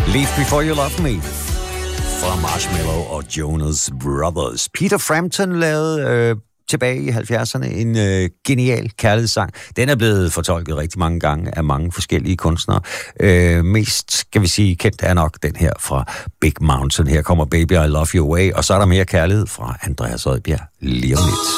Leave Before You Love Me fra Marshmello og Jonas Brothers. Peter Frampton lavede tilbage i 70'erne en genial kærlighedssang. Den er blevet fortolket rigtig mange gange af mange forskellige kunstnere. Mest, skal vi sige, kendt er nok den her fra Big Mountain. Her kommer Baby I Love You Away, og så er der mere kærlighed fra Andreas Odbjerg lige om lidt.